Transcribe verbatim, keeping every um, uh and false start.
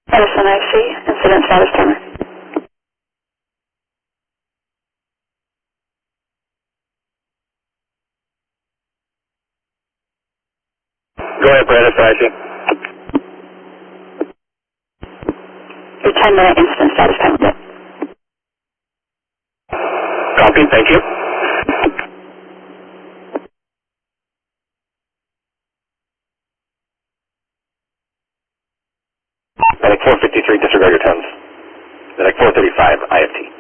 Edison I C, incident status timer. Go ahead, Brad, Edison I C. Your ten minute incident status timer. Copy, thank you. Medic four fifty-three, disregard your tens. Medic four thirty-five, I F T.